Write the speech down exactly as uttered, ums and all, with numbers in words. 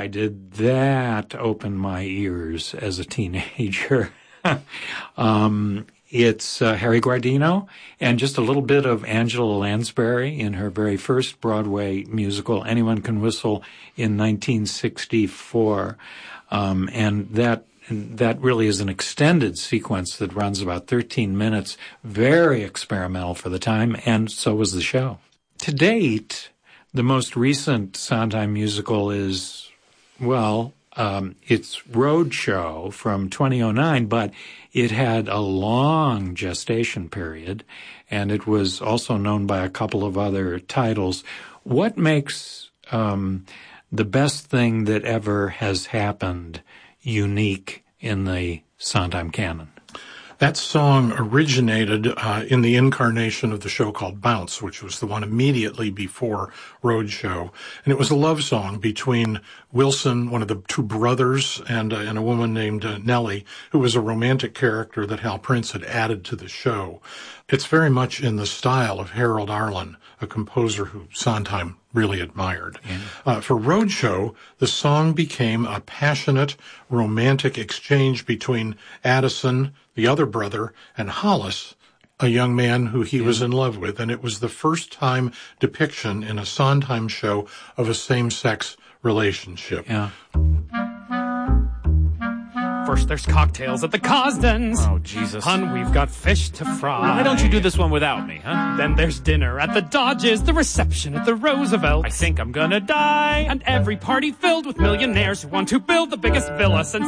did that open my ears as a teenager. um, it's uh, Harry Guardino and just a little bit of Angela Lansbury in her very first Broadway musical, Anyone Can Whistle, in nineteen sixty-four. Um, and that And that really is an extended sequence that runs about thirteen minutes, very experimental for the time, and so was the show. To date, the most recent Sondheim musical is, well, um, it's Roadshow from twenty oh nine, but it had a long gestation period, and it was also known by a couple of other titles. What makes um, the best thing that ever has happened unique in the Sondheim canon? That song originated uh, in the incarnation of the show called Bounce, which was the one immediately before Roadshow. And it was a love song between Wilson, one of the two brothers, and, uh, and a woman named uh, Nellie, who was a romantic character that Hal Prince had added to the show. It's very much in the style of Harold Arlen, a composer who Sondheim really admired. Yeah. Uh, for Roadshow, the song became a passionate, romantic exchange between Addison, the other brother, and Hollis, a young man who he yeah. was in love with. And it was the first time depiction in a Sondheim show of a same-sex relationship. Yeah. First there's cocktails at the Cosdens. Oh, Jesus. Hun, we've got fish to fry. Why don't you do this one without me, huh? Then there's dinner at the Dodges, the reception at the Roosevelt. I think I'm gonna die. And every party filled with millionaires who want to build the biggest villa since